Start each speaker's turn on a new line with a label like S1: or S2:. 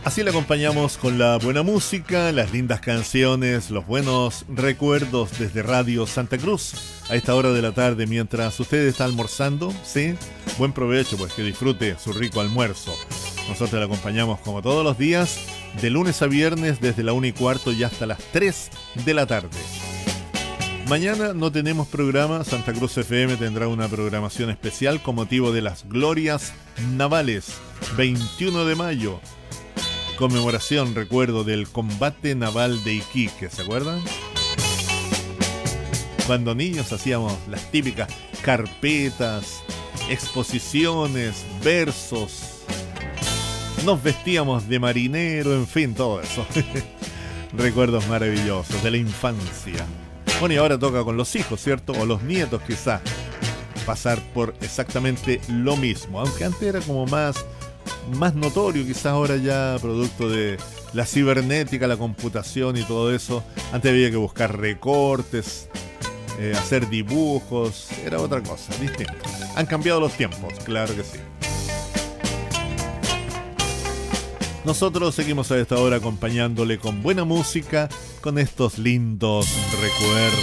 S1: Así le acompañamos con la buena música, las lindas canciones, los buenos recuerdos desde Radio Santa Cruz a esta hora de la tarde mientras usted está almorzando, ¿sí? Buen provecho, pues que disfrute su rico almuerzo. Nosotros le acompañamos como todos los días, de lunes a viernes desde la 1:15 y hasta las 3 de la tarde. Mañana no tenemos programa, Santa Cruz FM tendrá una programación especial con motivo de las glorias navales, 21 de mayo. Conmemoración, recuerdo, del combate naval de Iquique, ¿se acuerdan? Cuando niños hacíamos las típicas carpetas, exposiciones, versos, nos vestíamos de marinero, en fin, todo eso. Recuerdos maravillosos de la infancia. Bueno, y ahora toca con los hijos, ¿cierto? O los nietos quizá, pasar por exactamente lo mismo, aunque antes era como más notorio, quizás ahora ya producto de la cibernética, la computación y todo eso. Antes había que buscar recortes, hacer dibujos, era otra cosa, distinto. Han cambiado los tiempos, claro que sí. Nosotros seguimos a esta hora acompañándole con buena música, con estos lindos recuerdos.